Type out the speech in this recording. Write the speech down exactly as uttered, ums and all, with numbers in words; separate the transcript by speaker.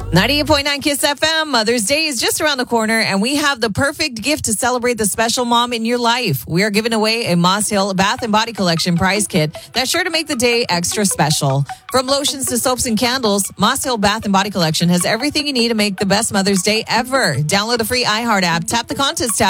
Speaker 1: ninety-eight point nine Kiss F M. Mother's Day is just around the corner, and we have the perfect gift to celebrate the special mom in your life. We are giving away a Moss Hill Bath and Body Collection prize kit that's sure to make the day extra special. From lotions to soaps and candles, Moss Hill Bath and Body Collection has everything you need to make the best Mother's Day ever. Download the free iHeart app, tap the contest tab,